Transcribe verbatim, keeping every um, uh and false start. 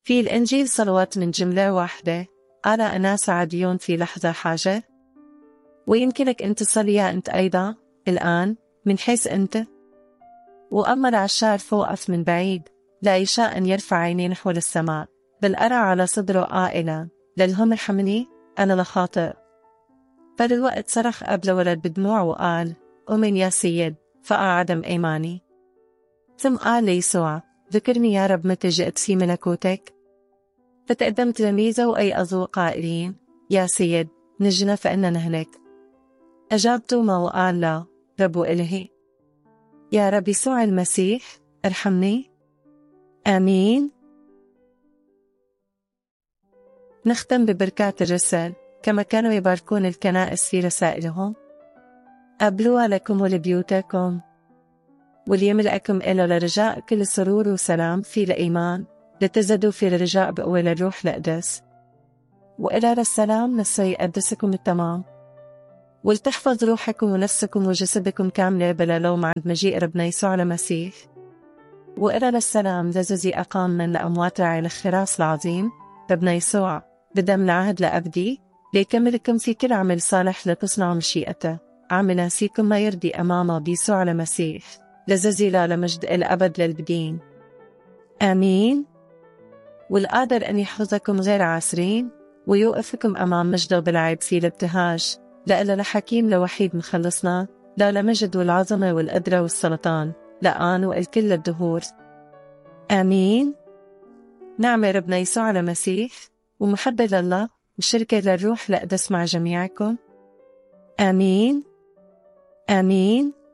في الإنجيل صلوات من جملة واحدة، أرى أناس عاديون في لحظة حاجة، ويمكنك أن تصليها أنت أيضا الآن من حيث أنت. وأما العشار فوقف من بعيد، لا يشاء أن يرفع عينيه نحو السماء، بل أرى على صدره قائلا: للهم ارحمني أنا لخاطئ. فدلوقت صرخ أب لولد بدموع وقال: أمن يا سيد، فأعدم إيماني. ثم قال ليسوع: ذكرني يا رب متى جئت في ملكوتك. فتقدم تلاميذه وأيقظوا قائلين: يا سيد نجنا فإننا نهلك. أجاب توما وقال له: رب إلهي، يا رب يسوع المسيح، ارحمني. آمين. نختم ببركات الرسل كما كانوا يباركون الكنائس في رسائلهم. قبلوها لكم ولبيوتكم، وليملأكم إلى لرجاء كل سرور وسلام في الإيمان، لتزدوا في الرجاء بقوة الروح القدس، وإلى السلام نسي يقدسكم التمام، ولتحفظ روحكم ونفسكم وجسدكم كاملة بلا لوم عند مجيء ربنا يسوع المسيح. وإلى السلام الذي أقام من الأموات راعي الخراس العظيم ربنا يسوع بدم العهد لأبدي، ليكملكم في كل عمل صالح لتصنعوا مشيئته، عاملا فيكم ما يرضي أمامه بيسوع المسيح، لذي لا لمجد الأبد للبدين. آمين. والقادر أن يحفظكم غير عاسرين، ويوقفكم أمام مجده بالعيب في الابتهاج، لألا لحكيم لوحيد مخلصنا، لا لمجد والعظمة والقدرة والسلطان لآن والكل الدهور. آمين. نعمة ربنا يسوع المسيح ومحبة لله وشركة للروح القدس مع جميعكم. آمين. آمين.